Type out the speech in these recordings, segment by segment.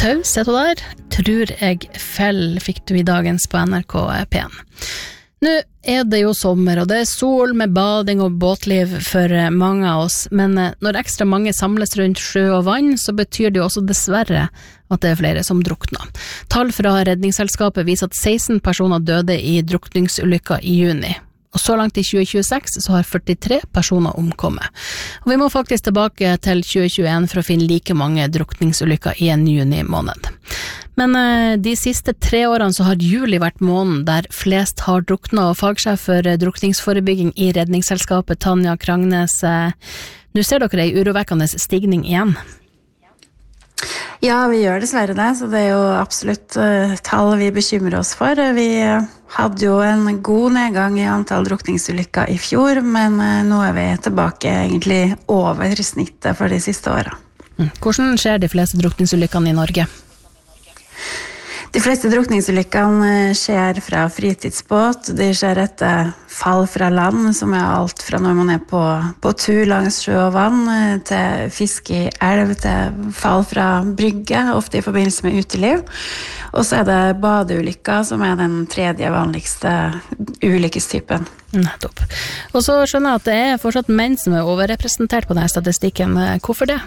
taus er det der. Tror jeg fell fikk du I dagens på NRK P1. Nå er det jo sommer, og det er sol med bading og båtliv for mange av oss, men når ekstra mange samles rundt sjø og vann, så betyr det jo også dessverre at det er flere som drukner. Tall fra Redningsselskapet viser at 16 personer døde I drukningsulykker I juni. Og så langt I 2026 så har 43 personer omkommet. Og vi må faktisk tilbake til 2021 for å finne like mange drukningsulykker I en juni måned. Men de siste 3 årene så har juli vært måneden der flest har druknet, og fagsjef for drukningsforebygging I Redningsselskapet, Tanja Kragnes. Nå ser dere en urovekkende stigning igjen. Ja, vi gjør dessverre det, så det er jo absolutt tall vi bekymrer oss for. Vi hadde jo en god nedgang I antall drukningsulykker I fjor, men nå er vi tilbake egentlig over snittet for de siste årene. Hvordan skjer de fleste drukningsulykkene I Norge? De fleste drukningsulykkene skjer fra fritidsbåt. De skjer etter fall fra land, som alt fra når man på tur langs sjø og vann, til fiske I elv, til fall fra brygge, ofte I forbindelse med uteliv. Og så det badeulykker, som den tredje vanligste ulykkestypen. Nettopp. Og så skjønner jeg at det fortsatt menn som overrepresentert på denne statistikken. Hvorfor det?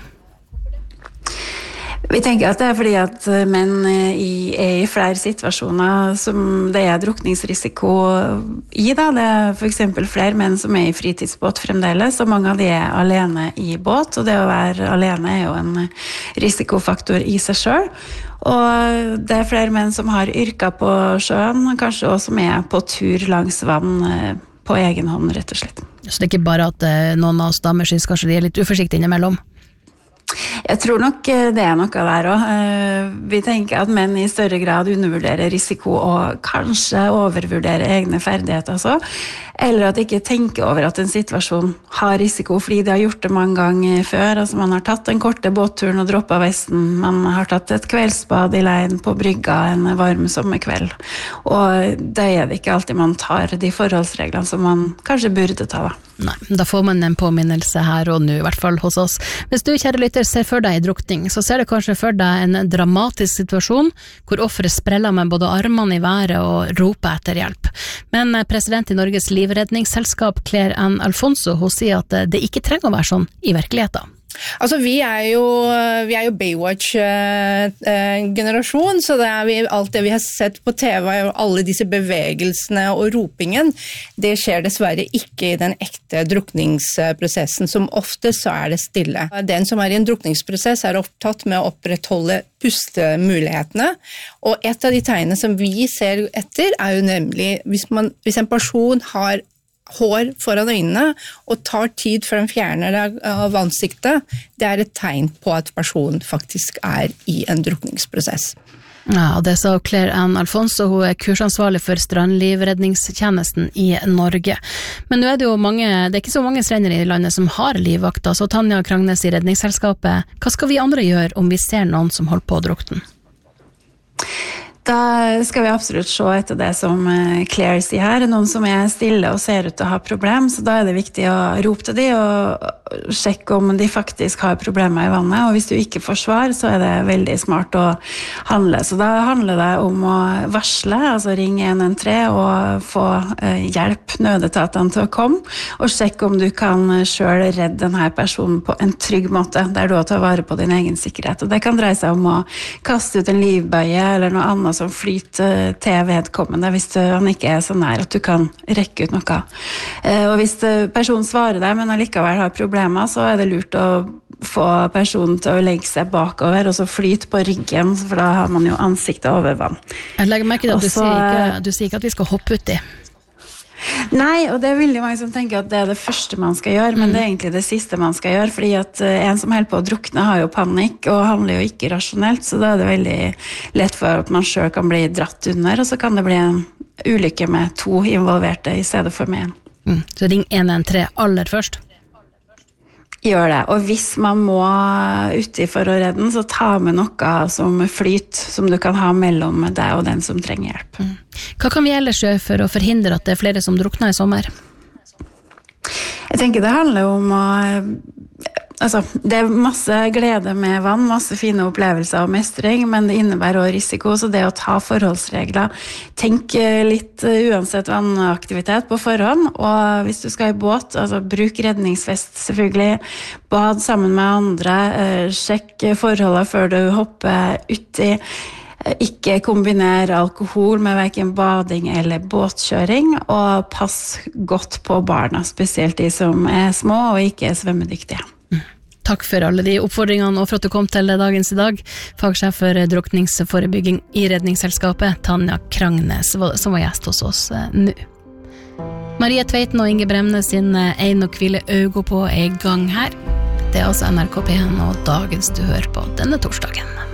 Vi tenker at det fordi at menn I flere situasjoner som det drukningsrisiko I da. Det for eksempel flere menn som I fritidsbåt fremdeles, og mange av de alene I båt, og det å være alene jo en risikofaktor I seg selv. Og det flere menn som har yrker på sjøen, kanskje også som på tur langs vann på egen hånd, rett og slett. Så det ikke bare at noen av oss damer synes kanskje de litt uforsiktige innimellom? Jeg tror nok det noe der også. Vi tenker at menn I større grad undervurderer risiko og kanskje overvurderer egne ferdigheter også. Eller at de ikke tenker over at en situasjon har risiko fordi de har gjort det mange ganger før. Altså man har tatt den korte båtturen og droppet vesten. Man har tatt et kveldsbad I leien på brygga en varm sommerkveld. Og det det ikke alltid man tar de forholdsreglene som man kanskje burde ta da. Nei, da får man en påminnelse her og nå, I hvert fall hos oss. Hvis du, kjære lytter, ser for deg drukning, så ser du kanskje for deg en dramatisk situasjon, hvor offeret spreller med både armene I været og roper etter hjelp. Men president I Norges livredningsselskap, Claire Ann Alfonso, hun sier at det ikke trenger å være sånn I virkeligheten. Altså vi jo Baywatch-generasjon, så det alt det vi har sett på TV, alle disse bevegelsene og ropingen, det skjer dessverre ikke I den ekte drukningsprosessen, som ofte så det stille. Den som I en drukningsprosess opptatt med å opprettholde pustemulighetene, og et av de tegnene som vi ser etter jo nemlig, hvis en person har hår foran øynene og tar tid før den fjerner det av ansiktet, det et tegn på at personen faktisk I en drukningsprosess. Ja, og det sa Claire Ann Alfonso, hun kursansvarlig for strandlivredningstjenesten I Norge. Men nå det jo mange, det ikke så mange strender I landet som har livvakter, så Tanja Kragnes I Redningsselskapet, hva skal vi andre gjøre om vi ser noen som holder på å drukne? Da skal vi absolutt se etter det som Claire sier her, noen som stille og ser ut til å ha problem, så da det viktig å rope til de og sjekke om de faktisk har problemer I vannet, og hvis du ikke får svar, så det veldig smart å handle. Så da handler det om å varsle, altså ringe 113 og få hjelp nødetatene til å komme, og sjekke om du kan selv redde denne personen på en trygg måte, der du tar vare på din egen sikkerhet. Og det kan dreie seg om å kaste ut en livbøye eller noe annet som flyter til vedkommende hvis han ikke så nær at du kan rekke ut noe. Og hvis personen svarer deg, men allikevel har problemer, så det lurt å få personen til å legge seg bakover og så flyte på ryggen, for da har man jo ansiktet over vann. Jeg legger merke til at du sier ikke at vi skal hoppe ut I. Nei, og det veldig mange som tenker at det det første man skal gjøre, men det egentlig det siste man skal gjøre, fordi at en som holder på å drukne har jo panikk og handler jo ikke rasjonelt, så da det veldig lett for at man selv kan bli dratt under, og så kan det bli en ulykke med 2 involverte I stedet for med 1. Så ring 113 aller først? Gjør det, og hvis man må uti for å redde den, så ta med noe som flyt, som du kan ha mellom deg og den som trenger hjelp. Hva kan vi ellers gjøre for å forhindre at det flere som drukner I sommer? Jeg tenker det handler om å Altså, det masse glede med vann, masse fine opplevelser og mestring, men det innebærer også risiko, så det å ta forholdsregler, tenk litt uansett vannaktivitet på forhånd, og hvis du skal i båt, altså bruk redningsvest selvfølgelig, bad sammen med andre, sjekk forholdet før du hopper uti, ikke kombinere alkohol med hverken bading eller båtkjøring, og pass godt på barna, spesielt de som små og ikke svømmedyktige. Takk for alle de oppfordringene og for at du kom til dagens i dag. Fagsjef for drukningsforebygging i Redningsselskapet, Tanja Krangnes, som var gjest hos oss nå. Marie Tveiten og Inge Bremnes sin Ein og hvile øyne på i gang her. Det altså NRK P1 og dagens du hører på denne torsdagen.